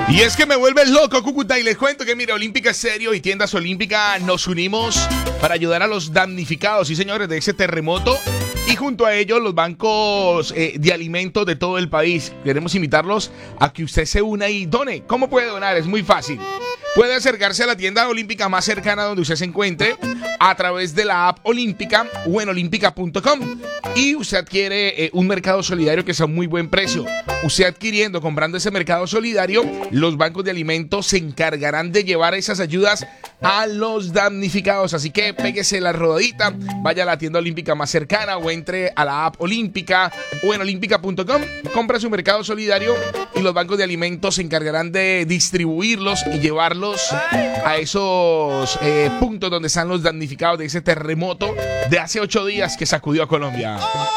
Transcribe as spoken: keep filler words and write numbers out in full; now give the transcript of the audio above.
Y es que me vuelve loco, Cúcuta, y les cuento que, mira, Olímpica Estéreo y Tiendas Olímpica nos unimos para ayudar a los damnificados, sí señores, de ese terremoto, y junto a ellos los bancos eh, de alimentos de todo el país. Queremos invitarlos a que usted se una y done. ¿Cómo puede donar? Es muy fácil. Puede acercarse a la tienda olímpica más cercana donde usted se encuentre a través de la app Olímpica o en olímpica punto com y usted adquiere eh, un mercado solidario que es a un muy buen precio. Usted adquiriendo, comprando ese mercado solidario, los bancos de alimentos se encargarán de llevar esas ayudas a los damnificados. Así que péguese la rodadita, vaya a la tienda olímpica más cercana o entre a la app Olímpica o en olímpica punto com, compra su mercado solidario y los bancos de alimentos se encargarán de distribuirlos y llevarlos a esos eh, puntos donde están los damnificados de ese terremoto de hace ocho días que sacudió a Colombia.